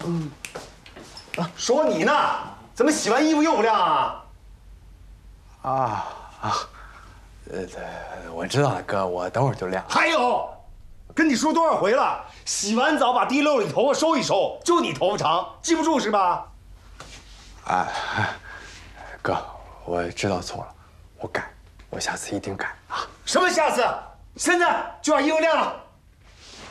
说你呢，怎么洗完衣服又不晾啊？ 我知道了，哥，我等会儿就晾。 还有，跟你说多少回了，洗完澡把地漏里头发收一收，就你头发长，记不住是吧？ 哥，我知道错了，我改，我下次一定改啊。 什么下次？现在就把衣服晾了。